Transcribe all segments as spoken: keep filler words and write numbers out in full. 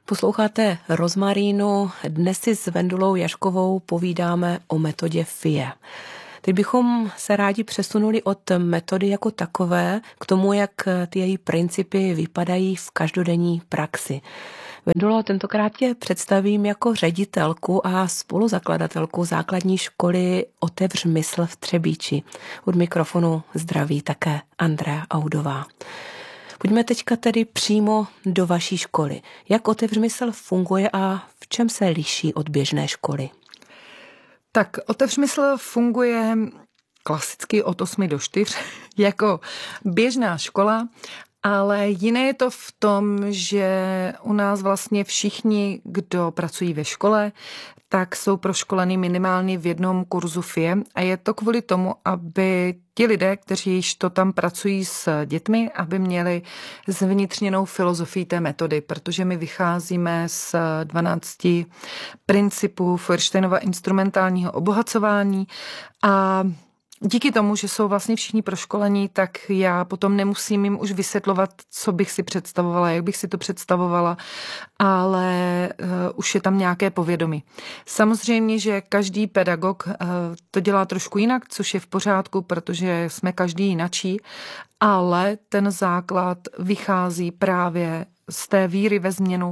Posloucháte Rozmarínu, dnes si s Vendulou Jaškovou povídáme o metodě F I E. Teď bychom se rádi přesunuli od metody jako takové k tomu, jak ty její principy vypadají v každodenní praxi. Vendulo, tentokrát tě představím jako ředitelku a spoluzakladatelku základní školy Otevř mysl v Třebíči. Od mikrofonu zdraví také Andrea Audová. Pojďme teďka tedy přímo do vaší školy. Jak Otevř mysl funguje a v čem se liší od běžné školy? Tak Otevř mysl funguje klasicky od osmi do čtyř jako běžná škola, ale jiné je to v tom, že u nás vlastně všichni, kdo pracují ve škole, tak jsou proškolení minimálně v jednom kurzu F I E a je to kvůli tomu, aby ti lidé, kteří již to tam pracují s dětmi, aby měli zvnitřněnou filozofii té metody, protože my vycházíme z dvanácti principů Feuersteinova instrumentálního obohacování a díky tomu, že jsou vlastně všichni proškolení, tak já potom nemusím jim už vysvětlovat, co bych si představovala, jak bych si to představovala, ale uh, už je tam nějaké povědomí. Samozřejmě, že každý pedagog uh, to dělá trošku jinak, což je v pořádku, protože jsme každý jinačí, ale ten základ vychází právě z té víry ve změnu,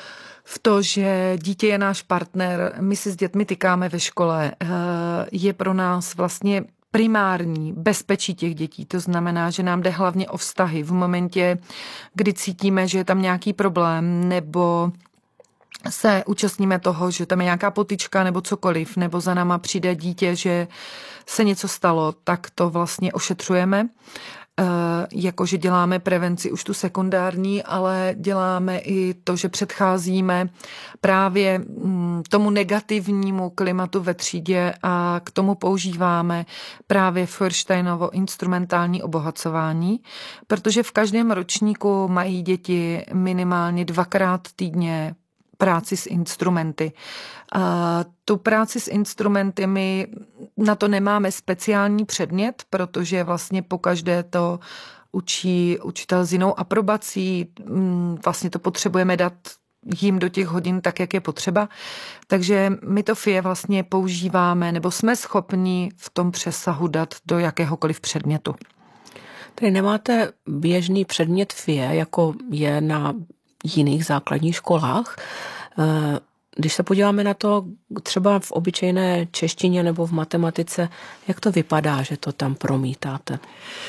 v to, že dítě je náš partner, my si s dětmi tykáme ve škole, uh, je pro nás vlastně primární bezpečí těch dětí. To znamená, že nám jde hlavně o vztahy. V momentě, kdy cítíme, že je tam nějaký problém, nebo se účastníme toho, že tam je nějaká potyčka nebo cokoliv, nebo za náma přijde dítě, že se něco stalo, tak to vlastně ošetřujeme. Jakože děláme prevenci už tu sekundární, ale děláme i to, že předcházíme právě tomu negativnímu klimatu ve třídě a k tomu používáme právě Feuersteinovo instrumentální obohacování, protože v každém ročníku mají děti minimálně dvakrát týdně práci s instrumenty. A tu práci s instrumenty my na to nemáme speciální předmět, protože vlastně pokaždé to učí učitel s jinou aprobací, vlastně to potřebujeme dát jim do těch hodin tak, jak je potřeba. Takže my to F I E vlastně používáme, nebo jsme schopni v tom přesahu dát do jakéhokoliv předmětu. Tedy nemáte běžný předmět F I E, jako je na jiných základních školách. Když se podíváme na to třeba v obyčejné češtině nebo v matematice, jak to vypadá, že to tam promítáte?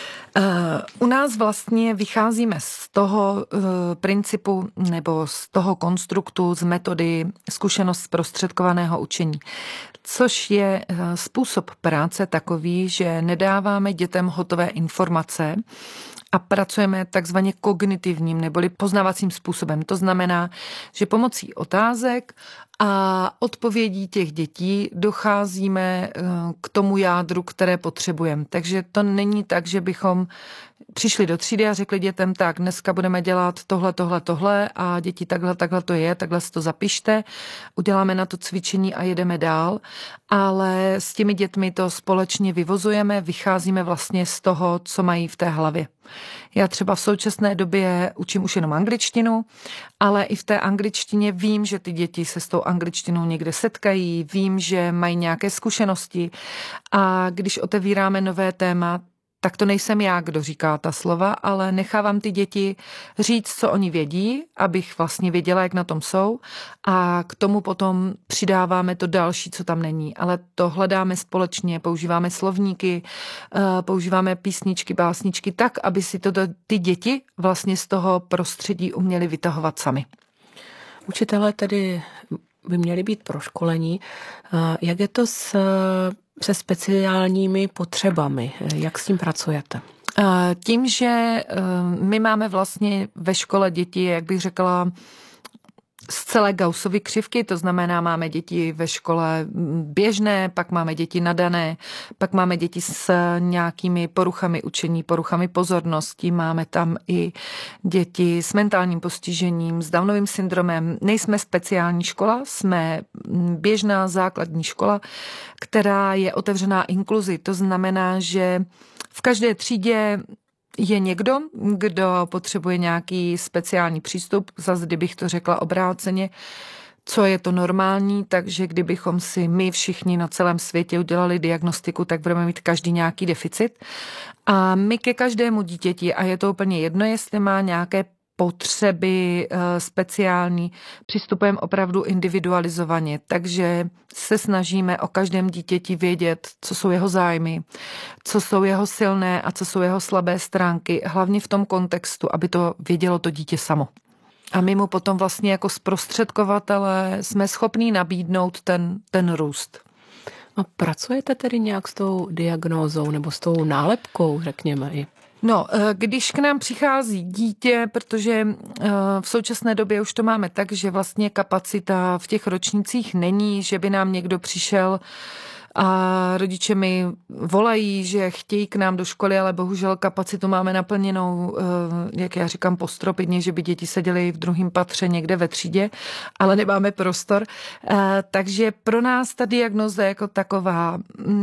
U nás vlastně vycházíme z toho principu nebo z toho konstruktu, z metody zkušenost zprostředkovaného učení, což je způsob práce takový, že nedáváme dětem hotové informace a pracujeme takzvaně kognitivním neboli poznávacím způsobem. To znamená, že pomocí otázek a odpovědí těch dětí docházíme k tomu jádru, které potřebujeme. Takže to není tak, že bychom přišli do třídy a řekli dětem, tak dneska budeme dělat tohle, tohle, tohle a děti takhle, takhle to je, takhle si to zapište, uděláme na to cvičení a jedeme dál, ale s těmi dětmi to společně vyvozujeme, vycházíme vlastně z toho, co mají v té hlavě. Já třeba v současné době učím už jenom angličtinu, ale i v té angličtině vím, že ty děti se s tou angličtinou někde setkají, vím, že mají nějaké zkušenosti a když otevíráme nové téma, tak to nejsem já, kdo říká ta slova, ale nechávám ty děti říct, co oni vědí, abych vlastně věděla, jak na tom jsou a k tomu potom přidáváme to další, co tam není. Ale to hledáme společně, používáme slovníky, používáme písničky, básničky tak, aby si to ty děti vlastně z toho prostředí uměli vytahovat sami. Učitelé tedy by měli být proškolení. Jak je to s se speciálními potřebami? Jak s tím pracujete? Tím, že my máme vlastně ve škole děti, jak bych řekla, z celé Gaussovy křivky, to znamená, máme děti ve škole běžné, pak máme děti nadané, pak máme děti s nějakými poruchami učení, poruchami pozornosti, máme tam i děti s mentálním postižením, s Downovým syndromem. Nejsme speciální škola, jsme běžná základní škola, která je otevřená inkluzi. To znamená, že v každé třídě je někdo, kdo potřebuje nějaký speciální přístup, zase kdybych to řekla obráceně, co je to normální, takže kdybychom si my všichni na celém světě udělali diagnostiku, tak budeme mít každý nějaký deficit. A my ke každému dítěti, a je to úplně jedno, jestli má nějaké potřeby speciální, přistupujeme opravdu individualizovaně, takže se snažíme o každém dítěti vědět, co jsou jeho zájmy, co jsou jeho silné a co jsou jeho slabé stránky, hlavně v tom kontextu, aby to vědělo to dítě samo. A my mu potom vlastně jako zprostředkovatelé jsme schopní nabídnout ten, ten růst. A pracujete tedy nějak s tou diagnózou nebo s tou nálepkou, řekněme i? No, když k nám přichází dítě, protože v současné době už to máme tak, že vlastně kapacita v těch ročnících není, že by nám někdo přišel a rodiče mi volají, že chtějí k nám do školy, ale bohužel kapacitu máme naplněnou, jak já říkám, postropidně, že by děti seděly v druhém patře někde ve třídě, ale nemáme prostor. Takže pro nás ta diagnoza jako taková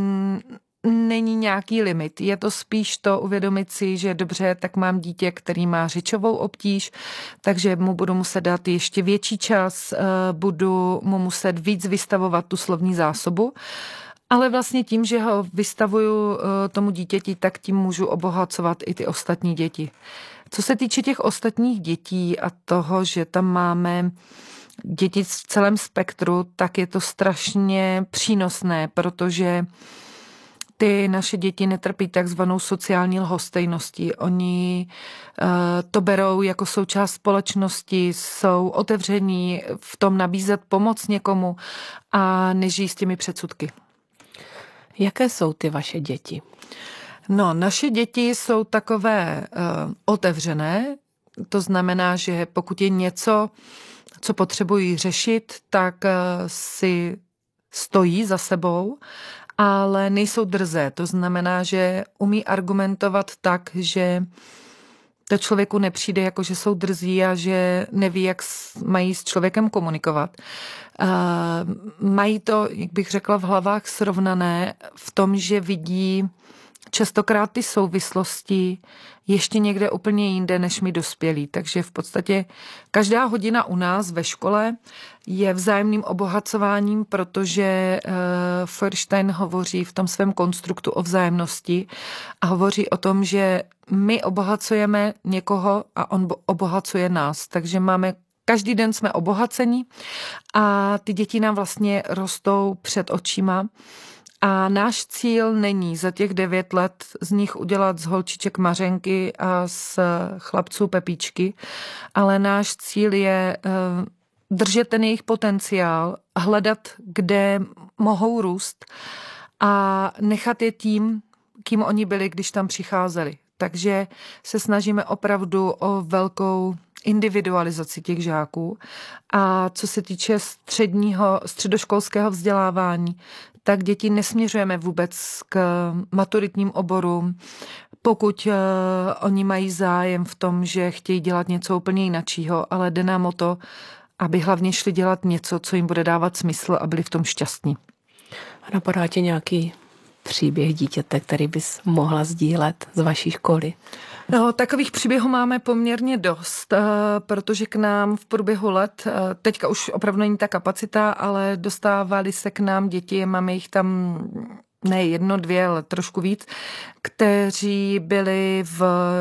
není nějaký limit. Je to spíš to uvědomit si, že dobře, tak mám dítě, který má řečovou obtíž, takže mu budu muset dát ještě větší čas, budu mu muset víc vystavovat tu slovní zásobu. Ale vlastně tím, že ho vystavuju tomu dítěti, tak tím můžu obohacovat i ty ostatní děti. Co se týče těch ostatních dětí a toho, že tam máme děti v celém spektru, tak je to strašně přínosné, protože ty naše děti netrpí takzvanou sociální lhostejností. Oni uh, to berou jako součást společnosti, jsou otevření v tom nabízet pomoc někomu a nežijí s těmi předsudky. Jaké jsou ty vaše děti? No, naše děti jsou takové uh, otevřené, to znamená, že pokud je něco, co potřebují řešit, tak uh, si stojí za sebou, ale nejsou drzé. To znamená, že umí argumentovat tak, že to člověku nepřijde, jako že jsou drzí a že neví, jak mají s člověkem komunikovat. Uh, mají to, jak bych řekla, v hlavách srovnané v tom, že vidí častokrát ty souvislosti ještě někde úplně jinde, než my dospělí. Takže v podstatě každá hodina u nás ve škole je vzájemným obohacováním, protože uh, Feuerstein hovoří v tom svém konstruktu o vzájemnosti a hovoří o tom, že my obohacujeme někoho a on obohacuje nás. Takže máme každý den jsme obohaceni a ty děti nám vlastně rostou před očima. A náš cíl není za těch devět let z nich udělat z holčiček Mařenky a z chlapců Pepíčky, ale náš cíl je držet ten jejich potenciál, hledat, kde mohou růst a nechat je tím, kým oni byli, když tam přicházeli. Takže se snažíme opravdu o velkou individualizaci těch žáků. A co se týče středního, středoškolského vzdělávání, tak děti nesměřujeme vůbec k maturitním oborům. Pokud uh, oni mají zájem v tom, že chtějí dělat něco úplně jináčího, ale jde nám o to, aby hlavně šli dělat něco, co jim bude dávat smysl a byli v tom šťastní. A napadá tě nějaký příběh dítěte, který bys mohla sdílet z vaší školy? No, takových příběhů máme poměrně dost, protože k nám v průběhu let, teďka už opravdu není ta kapacita, ale dostávali se k nám děti, máme jich tam ne jedno, dvě, ale trošku víc, kteří byli v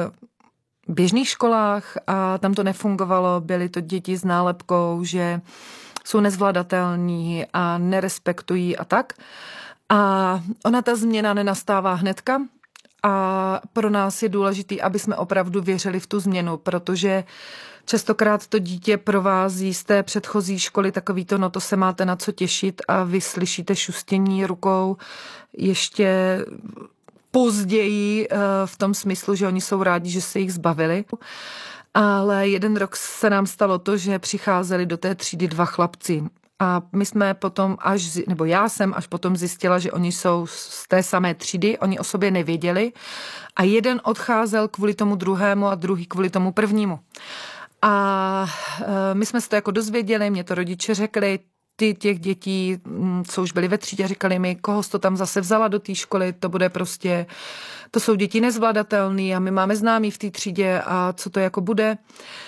běžných školách a tam to nefungovalo, byly to děti s nálepkou, že jsou nezvladatelní a nerespektují a tak. A ona ta změna nenastává hnedka a pro nás je důležitý, aby jsme opravdu věřili v tu změnu, protože častokrát to dítě provází z té předchozí školy takový to, no to se máte na co těšit a vy slyšíte šustění rukou ještě později v tom smyslu, že oni jsou rádi, že se jich zbavili. Ale jeden rok se nám stalo to, že přicházeli do té třídy dva chlapci. A my jsme potom až, nebo já jsem až potom zjistila, že oni jsou z té samé třídy, oni o sobě nevěděli a jeden odcházel kvůli tomu druhému a druhý kvůli tomu prvnímu. A my jsme se to jako dozvěděli, mě to rodiče řekli, Spouty těch dětí, co už byly ve třídě, říkali mi, koho jsi to tam zase vzala do té školy, to bude prostě, to jsou děti nezvladatelný a my máme známý v té třídě a co to jako bude.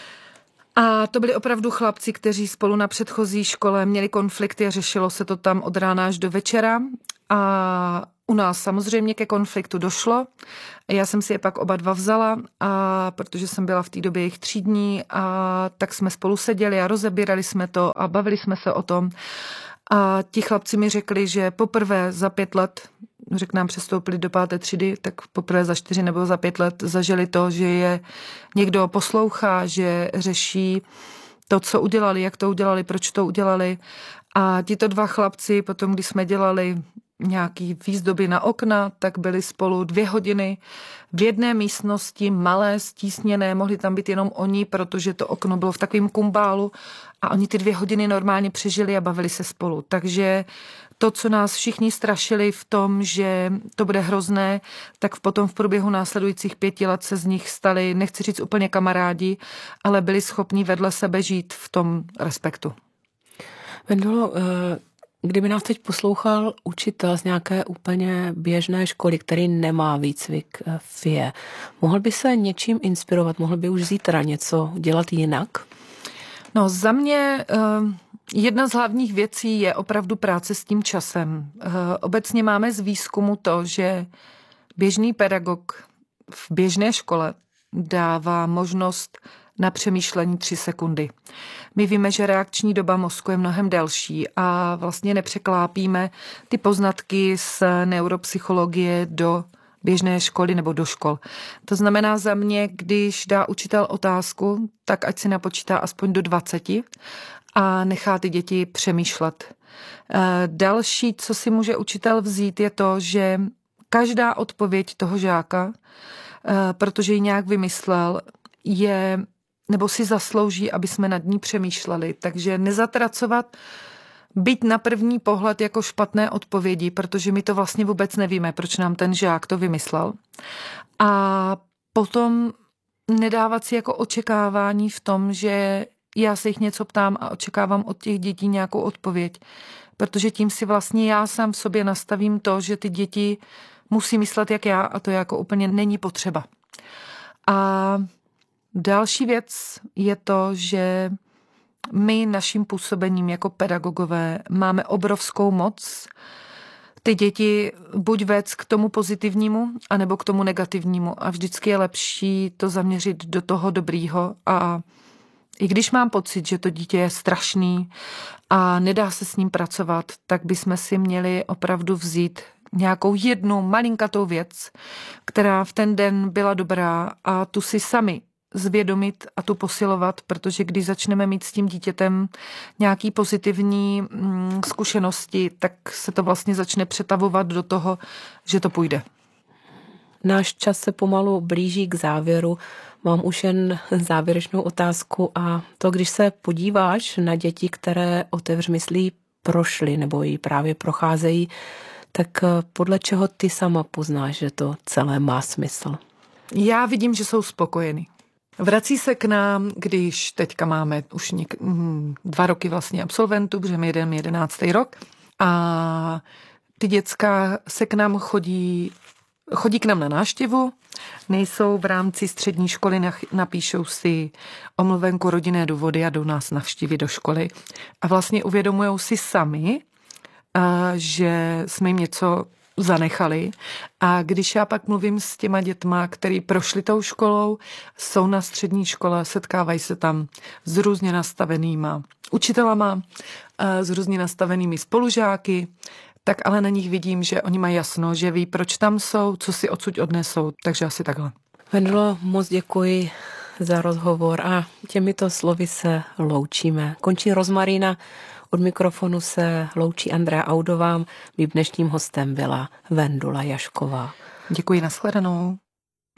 A to byli opravdu chlapci, kteří spolu na předchozí škole měli konflikty a řešilo se to tam od rána až do večera. A u nás samozřejmě ke konfliktu došlo. Já jsem si je pak oba dva vzala, a protože jsem byla v té době jejich třídní, a tak jsme spolu seděli a rozebírali jsme to a bavili jsme se o tom. A ti chlapci mi řekli, že poprvé za pět let, řekl nám, přestoupili do páté třídy, tak poprvé za čtyři nebo za pět let zažili to, že je někdo poslouchá, že řeší to, co udělali, jak to udělali, proč to udělali. A tito dva chlapci potom, když jsme dělali nějaký výzdoby na okna, tak byli spolu dvě hodiny v jedné místnosti, malé, stísněné, mohli tam být jenom oni, protože to okno bylo v takovém kumbálu a oni ty dvě hodiny normálně přežili a bavili se spolu. Takže to, co nás všichni strašili v tom, že to bude hrozné, tak potom v průběhu následujících pěti let se z nich stali, nechci říct úplně kamarádi, ale byli schopni vedle sebe žít v tom respektu. Vendulo, kdyby nás teď poslouchal učitel z nějaké úplně běžné školy, který nemá výcvik F I E, mohl by se něčím inspirovat? Mohl by už zítra něco dělat jinak? No, za mě jedna z hlavních věcí je opravdu práce s tím časem. Obecně máme z výzkumu to, že běžný pedagog v běžné škole dává možnost na přemýšlení tři sekundy. My víme, že reakční doba mozku je mnohem delší a vlastně nepřeklápíme ty poznatky z neuropsychologie do běžné školy nebo do škol. To znamená za mě, když dá učitel otázku, tak ať si napočítá aspoň do dvaceti a nechá ty děti přemýšlet. Další, co si může učitel vzít, je to, že každá odpověď toho žáka, protože ji nějak vymyslel, je nebo si zaslouží, aby jsme nad ní přemýšleli. Takže nezatracovat, byť na první pohled jako špatné odpovědi, protože my to vlastně vůbec nevíme, proč nám ten žák to vymyslel. A potom nedávat si jako očekávání v tom, že já se jich něco ptám a očekávám od těch dětí nějakou odpověď. Protože tím si vlastně já sám v sobě nastavím to, že ty děti musí myslet jak já a to jako úplně není potřeba. A další věc je to, že my naším působením jako pedagogové máme obrovskou moc ty děti buď vést k tomu pozitivnímu, anebo k tomu negativnímu. A vždycky je lepší to zaměřit do toho dobrýho. A i když mám pocit, že to dítě je strašný a nedá se s ním pracovat, tak bychom si měli opravdu vzít nějakou jednu malinkatou věc, která v ten den byla dobrá a tu si sami zvědomit a tu posilovat, protože když začneme mít s tím dítětem nějaký pozitivní mm, zkušenosti, tak se to vlastně začne přetavovat do toho, že to půjde. Náš čas se pomalu blíží k závěru. Mám už jen závěrečnou otázku a to, když se podíváš na děti, které Otevř myslí prošly nebo ji právě procházejí, tak podle čeho ty sama poznáš, že to celé má smysl? Já vidím, že jsou spokojení. Vrací se k nám, když teďka máme už něk, dva roky vlastně absolventů, protože my jedeme jedenáctý rok a ty děcka se k nám chodí, chodí k nám na návštěvu, nejsou v rámci střední školy, napíšou si omluvenku rodinné důvody a jdou nás navštívit do školy a vlastně uvědomujou si sami, že jsme jim něco zanechali. A když já pak mluvím s těma dětma, který prošli tou školou, jsou na střední škole, setkávají se tam s různě nastavenýma učitelama, s různě nastavenými spolužáky, tak ale na nich vidím, že oni mají jasno, že ví, proč tam jsou, co si odsud odnesou, takže asi takhle. Vendulo, moc děkuji za rozhovor a těmito slovy se loučíme. Končí Rozmarína. Od mikrofonu se loučí Andrea Audová. Mým dnešním hostem byla Vendula Jašková. Děkuji, nashledanou.